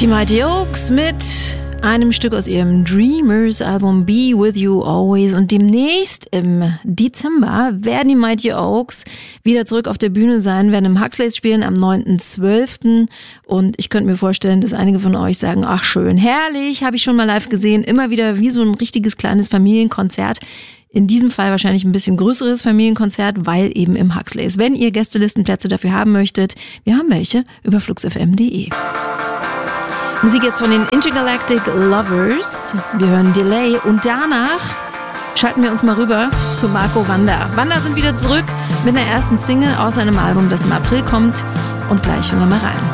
Die Mighty Oaks mit einem Stück aus ihrem Dreamers-Album Be With You Always. Und demnächst im Dezember werden die Mighty Oaks wieder zurück auf der Bühne sein, werden im Huxleys spielen am 9.12. Und ich könnte mir vorstellen, dass einige von euch sagen, ach schön, herrlich, habe ich schon mal live gesehen. Immer wieder wie so ein richtiges kleines Familienkonzert. In diesem Fall wahrscheinlich ein bisschen größeres Familienkonzert, weil eben im Huxleys. Wenn ihr Gästelistenplätze dafür haben möchtet, wir haben welche über fluxfm.de. Musik jetzt von den Intergalactic Lovers. Wir hören Delay und danach schalten wir uns mal rüber zu Marco Wanda. Wanda sind wieder zurück mit einer ersten Single aus einem Album, das im April kommt. Und gleich hören wir mal rein.